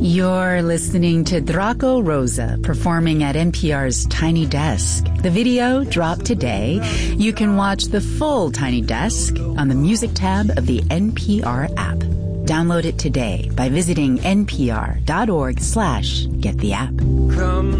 You're listening to Draco Rosa performing at NPR's Tiny Desk. The video dropped today. You can watch the full Tiny Desk on the music tab of the NPR app. Download it today by visiting npr.org/gettheapp.